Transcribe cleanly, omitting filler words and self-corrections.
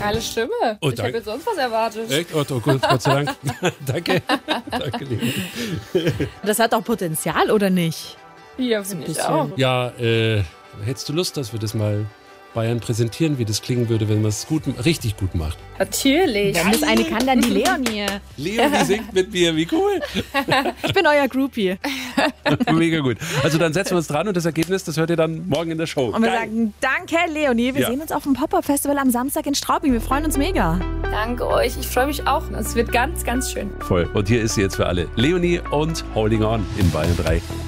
Geile Stimme. Oh, ich habe jetzt sonst was erwartet. Echt? Oh, Gott sei Dank. Danke. Danke, liebe. Das hat auch Potenzial, oder nicht? Ja, finde ich auch. Ja, hättest du Lust, dass wir das mal Bayern präsentieren, wie das klingen würde, wenn man es richtig gut macht? Natürlich. Wenn das eine kann, dann die Leonie. Leonie singt mit mir, wie cool. Ich bin euer Groupie. Mega gut. Also dann setzen wir uns dran und das Ergebnis, das hört ihr dann morgen in der Show. Und wir sagen, danke Leonie. Wir sehen uns auf dem Pop-Up-Festival am Samstag in Straubing. Wir freuen uns mega. Danke euch. Ich freue mich auch. Es wird ganz, ganz schön. Voll. Und hier ist sie jetzt für alle. Leonie und Holding On in Bayern 3.